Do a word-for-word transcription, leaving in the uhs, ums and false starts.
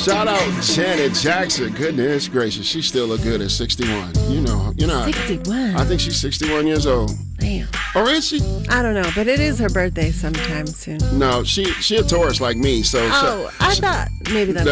Shout out Janet Jackson. Goodness gracious, she still look good at sixty-one. You know, you know. sixty-one. I think she's sixty-one years old. Damn. Or is she? I don't know, but it is her birthday sometime soon. No, she she a Taurus like me. So Oh, so, I thought maybe that's